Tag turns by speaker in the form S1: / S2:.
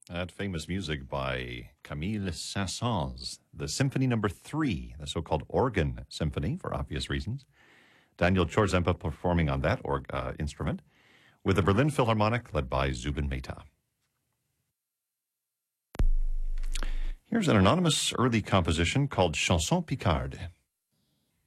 S1: That famous music by Camille Saint-Saëns, the Symphony Number 3, the so-called organ symphony, for obvious reasons. Daniel Chorzempa performing on that instrument, with the Berlin Philharmonic led by Zubin Mehta. Here's an anonymous early composition called Chanson Picarde.